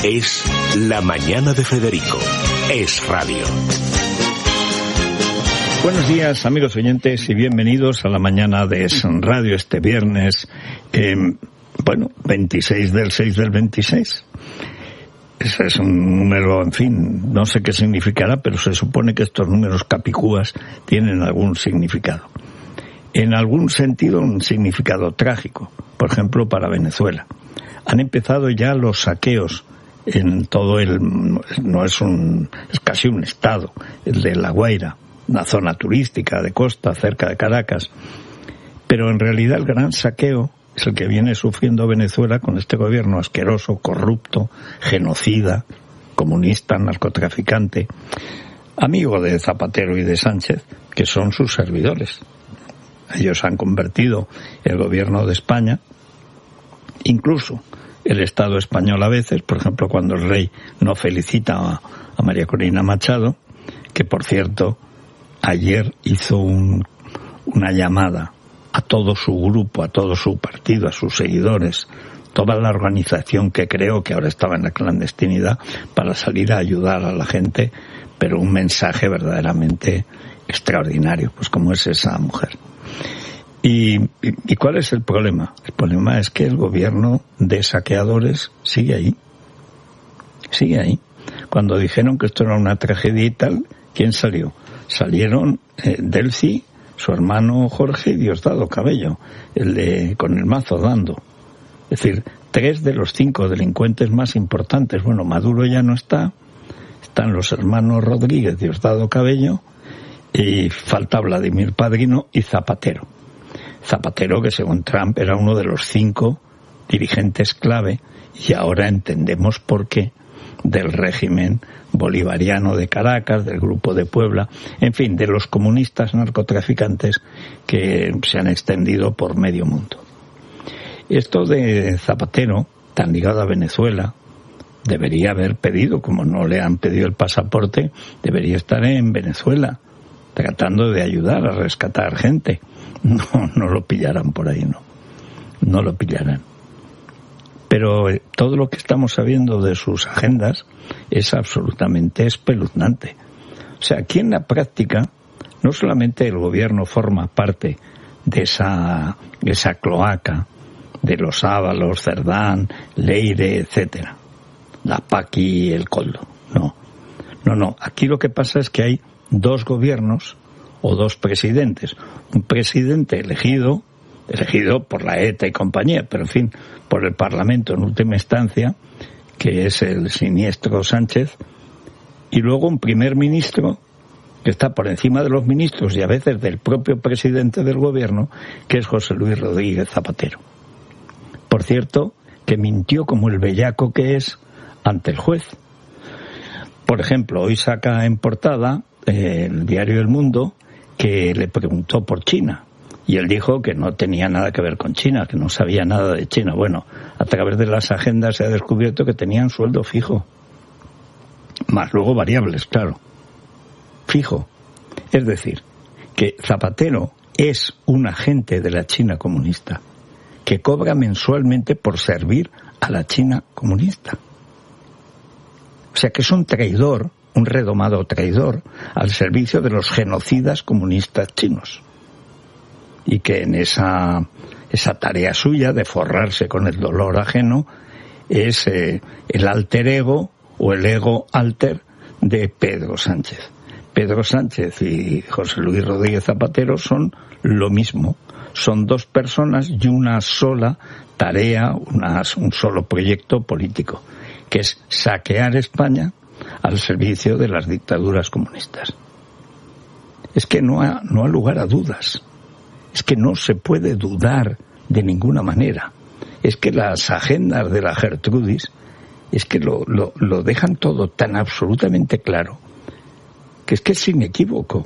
Es La Mañana de Federico. Es radio. Buenos días, amigos oyentes, y bienvenidos a La Mañana de Es Radio este viernes, 26 del 6 del 26. Ese es un número, en fin, no sé qué significará, pero se supone que estos números capicúas tienen algún significado. En algún sentido, un significado trágico, por ejemplo, para Venezuela. Han empezado ya los saqueos en todo es casi un estado, el de La Guaira, una zona turística de costa cerca de Caracas. Pero en realidad el gran saqueo es el que viene sufriendo Venezuela con este gobierno asqueroso, corrupto, genocida, comunista, narcotraficante, amigo de Zapatero y de Sánchez, que son sus servidores. Ellos han convertido el gobierno de España, incluso el Estado español a veces, por ejemplo, cuando el rey no felicita a María Corina Machado, que por cierto ayer hizo una llamada a todo su grupo, a todo su partido, a sus seguidores, toda la organización que creó, que ahora estaba en la clandestinidad, para salir a ayudar a la gente, pero un mensaje verdaderamente extraordinario, pues como es esa mujer. ¿Y cuál es el problema? El problema es que el gobierno de saqueadores sigue ahí. Sigue ahí. Cuando dijeron que esto era una tragedia y tal, ¿quién salió? Salieron Delcy, su hermano Jorge y Diosdado Cabello, con el mazo dando. Es decir, 3 de los 5 delincuentes más importantes. Bueno, Maduro ya no está. Están los hermanos Rodríguez, Diosdado Cabello, y falta Vladimir Padrino y Zapatero. Zapatero, que según Trump era uno de los 5 dirigentes clave, y ahora entendemos por qué, del régimen bolivariano de Caracas, del Grupo de Puebla, en fin, de los comunistas narcotraficantes que se han extendido por medio mundo. Esto de Zapatero, tan ligado a Venezuela, debería haber pedido, como no le han pedido el pasaporte, debería estar en Venezuela, tratando de ayudar a rescatar gente. No lo pillarán por ahí, no lo pillarán. Pero todo lo que estamos sabiendo de sus agendas es absolutamente espeluznante. O sea, aquí en la práctica, no solamente el gobierno forma parte de esa cloaca, de los Ábalos, Cerdán, Leire, etcétera, la Paqui, el Coldo. No. Aquí lo que pasa es que hay 2 gobiernos o 2 presidentes. Un presidente elegido por la ETA y compañía, pero en fin, por el Parlamento en última instancia, que es el siniestro Sánchez, y luego un primer ministro que está por encima de los ministros y a veces del propio presidente del gobierno, que es José Luis Rodríguez Zapatero. Por cierto, que mintió como el bellaco que es ante el juez. Por ejemplo, hoy saca en portada el diario El Mundo que le preguntó por China y él dijo que no tenía nada que ver con China, que no sabía nada de China. Bueno, a través de las agendas se ha descubierto que tenían sueldo fijo, más luego variables, claro, fijo. Es decir, que Zapatero es un agente de la China comunista que cobra mensualmente por servir a la China comunista. O sea que es un traidor, un redomado traidor al servicio de los genocidas comunistas chinos. Y que en esa tarea suya de forrarse con el dolor ajeno es el alter ego o el ego alter de Pedro Sánchez. Pedro Sánchez y José Luis Rodríguez Zapatero son lo mismo. Son 2 personas y una sola tarea, un solo proyecto político, que es saquear España al servicio de las dictaduras comunistas. Es que no ha lugar a dudas. Es que no se puede dudar de ninguna manera. Es que las agendas de la Gertrudis es que lo dejan todo tan absolutamente claro que es inequívoco.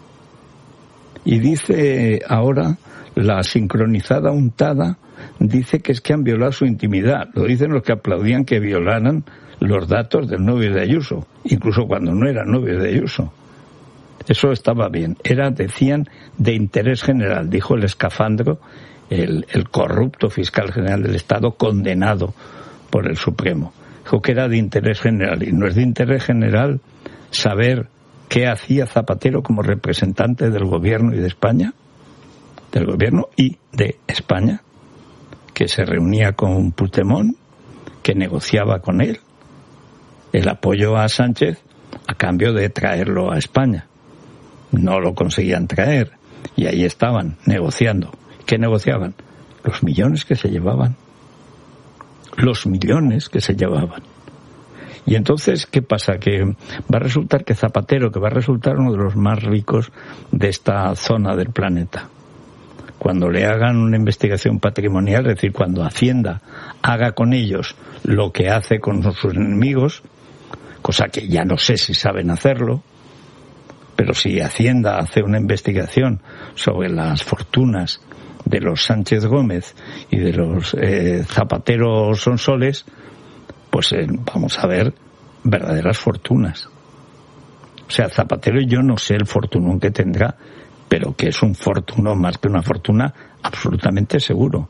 Y dice ahora la sincronizada untada, dice que es que han violado su intimidad. Lo dicen los que aplaudían que violaran los datos del novio de Ayuso, incluso cuando no era novio de Ayuso. Eso estaba bien. Decían, de interés general, dijo el escafandro, el corrupto fiscal general del Estado condenado por el Supremo. dijo que era de interés general. Y no es de interés general saber qué hacía Zapatero como representante del gobierno y de España, del gobierno y de España, que se reunía con Puigdemont, que negociaba con él el apoyo a Sánchez a cambio de traerlo a España. No lo conseguían traer y ahí estaban negociando. ¿Qué negociaban? Los millones que se llevaban. Los millones que se llevaban. Y entonces, ¿qué pasa? Que va a resultar que Zapatero, que va a resultar uno de los más ricos de esta zona del planeta, cuando le hagan una investigación patrimonial, es decir, cuando Hacienda haga con ellos lo que hace con sus enemigos, cosa que ya no sé si saben hacerlo, pero si Hacienda hace una investigación sobre las fortunas de los Sánchez Gómez y de los Zapatero Sonsoles, pues vamos a ver verdaderas fortunas. O sea, Zapatero, yo no sé el fortunón que tendrá, pero que es un fortunón más que una fortuna, absolutamente seguro.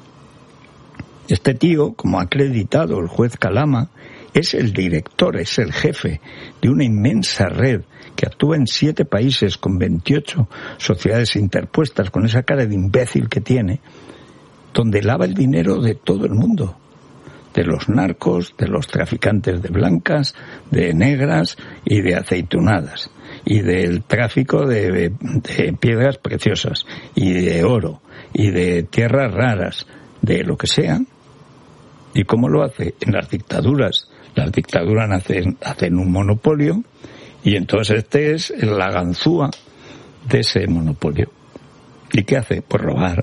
Este tío, como ha acreditado el juez Calama, es el director, es el jefe de una inmensa red que actúa en 7 países con 28 sociedades interpuestas, con esa cara de imbécil que tiene, donde lava el dinero de todo el mundo, de los narcos, de los traficantes de blancas, de negras y de aceitunadas, y del tráfico de piedras preciosas, y de oro, y de tierras raras, de lo que sea. ¿Y cómo lo hace? En las dictaduras. Las dictaduras hacen un monopolio, y entonces este es la ganzúa de ese monopolio. ¿Y qué hace? Pues robar.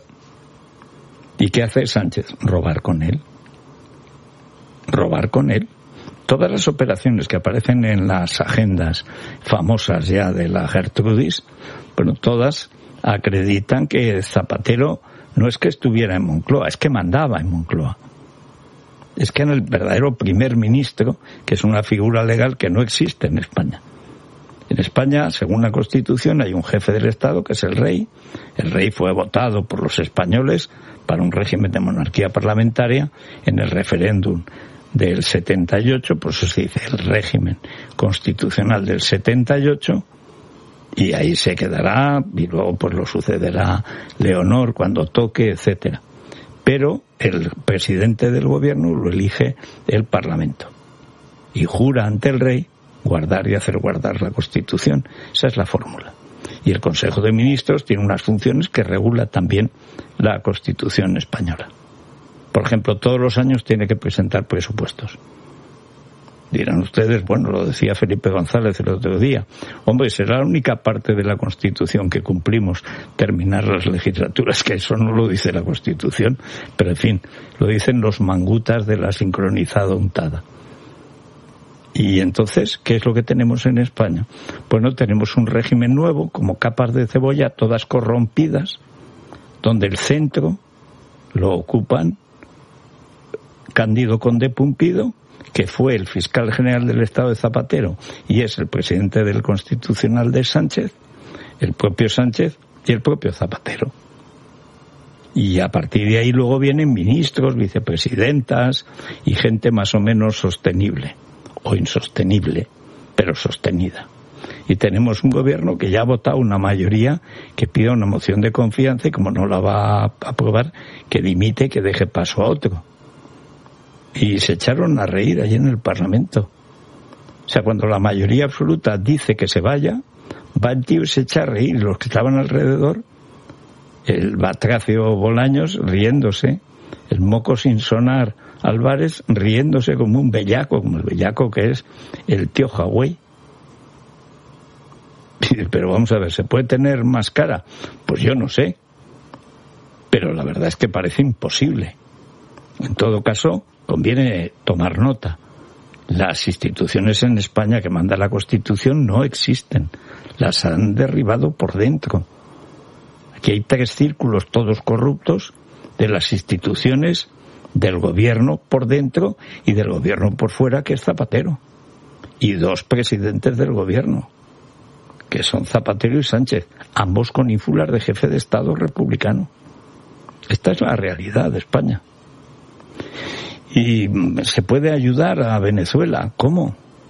¿Y qué hace Sánchez? Robar con él. Robar con él. Todas las operaciones que aparecen en las agendas famosas ya de la Gertrudis, bueno, todas acreditan que Zapatero no es que estuviera en Moncloa, es que mandaba en Moncloa. Es que era el verdadero primer ministro, que es una figura legal que no existe en España. En España, según la Constitución, hay un jefe del Estado, que es el rey. El rey fue votado por los españoles para un régimen de monarquía parlamentaria en el referéndum del 78, por eso se dice el régimen constitucional del 78, y ahí se quedará, y luego pues lo sucederá Leonor cuando toque, etcétera. Pero el presidente del gobierno lo elige el Parlamento y jura ante el rey guardar y hacer guardar la Constitución. Esa es la fórmula. Y el Consejo de Ministros tiene unas funciones que regula también la Constitución española. Por ejemplo, todos los años tiene que presentar presupuestos. Dirán ustedes, bueno, lo decía Felipe González el otro día. Hombre, será la única parte de la Constitución que cumplimos, terminar las legislaturas, que eso no lo dice la Constitución, pero en fin, lo dicen los mangutas de la sincronizada untada. Y entonces, ¿qué es lo que tenemos en España? Bueno, tenemos un régimen nuevo, como capas de cebolla, todas corrompidas, donde el centro lo ocupan Cándido Conde Pumpido, que fue el fiscal general del Estado de Zapatero y es el presidente del Constitucional de Sánchez, el propio Sánchez y el propio Zapatero. Y a partir de ahí luego vienen ministros, vicepresidentas y gente más o menos sostenible, o insostenible, pero sostenida. Y tenemos un gobierno que ya ha votado una mayoría que pide una moción de confianza y como no la va a aprobar, que dimite, que deje paso a otro. Y se echaron a reír allí en el Parlamento. O sea, cuando la mayoría absoluta dice que se vaya, va el tío y se echa a reír. Los que estaban alrededor, el Batracio Bolaños riéndose, el moco sin sonar Álvarez riéndose como un bellaco, como el bellaco que es el tío Hawái. Pero vamos a ver, ¿se puede tener más cara? Pues yo no sé. Pero la verdad es que parece imposible. En todo caso, conviene tomar nota. Las instituciones en España que manda la Constitución no existen. Las han derribado por dentro. Aquí hay 3 círculos, todos corruptos, de las instituciones del gobierno por dentro y del gobierno por fuera, que es Zapatero. Y 2 presidentes del gobierno, que son Zapatero y Sánchez, ambos con ínfulas de jefe de Estado republicano. Esta es la realidad de España. Y se puede ayudar a Venezuela. ¿Cómo?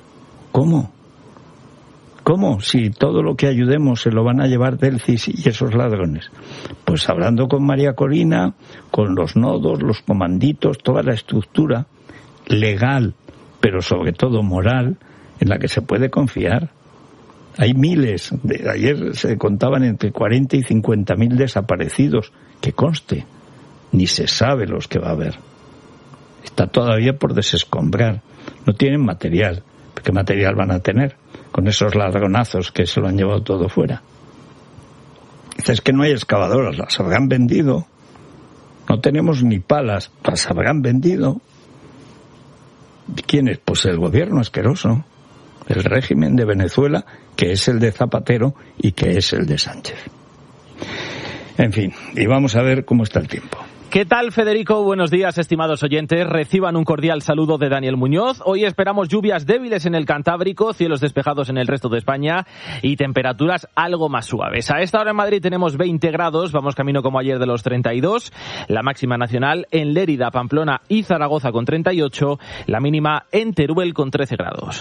Si todo lo que ayudemos se lo van a llevar Delcis y esos ladrones. Pues hablando con María Corina, con los nodos, los comanditos, toda la estructura legal, pero sobre todo moral, en la que se puede confiar. Hay miles, ayer se contaban entre 40 y 50.000 desaparecidos, que conste, ni se sabe los que va a haber. Está todavía por desescombrar, no tienen material. ¿Qué material van a tener con esos ladronazos que se lo han llevado todo fuera? Es que no hay excavadoras, las habrán vendido. No tenemos ni palas, las habrán vendido. ¿Quién es? Pues el gobierno asqueroso, el régimen de Venezuela, que es el de Zapatero y que es el de Sánchez. En fin, y vamos a ver cómo está el tiempo. ¿Qué tal, Federico? Buenos días, estimados oyentes. Reciban un cordial saludo de Daniel Muñoz. Hoy esperamos lluvias débiles en el Cantábrico, cielos despejados en el resto de España y temperaturas algo más suaves. A esta hora en Madrid tenemos 20 grados, vamos camino como ayer de los 32. La máxima nacional en Lérida, Pamplona y Zaragoza con 38. La mínima en Teruel con 13 grados.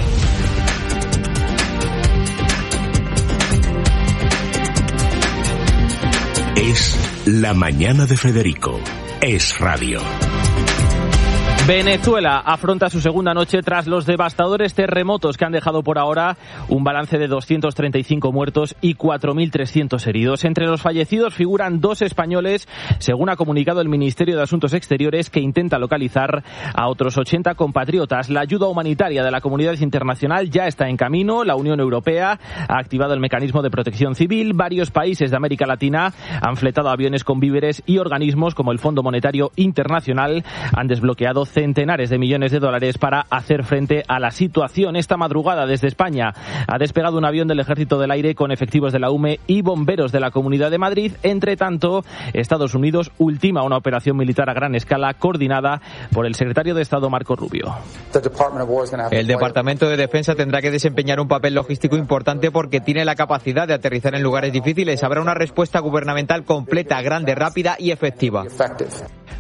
Es La Mañana de Federico. Es radio. Venezuela afronta su segunda noche tras los devastadores terremotos que han dejado por ahora un balance de 235 muertos y 4.300 heridos. Entre los fallecidos figuran 2 españoles, según ha comunicado el Ministerio de Asuntos Exteriores, que intenta localizar a otros 80 compatriotas. La ayuda humanitaria de la comunidad internacional ya está en camino. La Unión Europea ha activado el mecanismo de protección civil. Varios países de América Latina han fletado aviones con víveres y organismos como el Fondo Monetario Internacional han desbloqueado centenares de millones de dólares para hacer frente a la situación. Esta madrugada desde España ha despegado un avión del Ejército del Aire con efectivos de la UME y bomberos de la Comunidad de Madrid. Entre tanto, Estados Unidos ultima una operación militar a gran escala coordinada por el secretario de Estado Marco Rubio. El Departamento de Defensa tendrá que desempeñar un papel logístico importante porque tiene la capacidad de aterrizar en lugares difíciles. Habrá una respuesta gubernamental completa, grande, rápida y efectiva.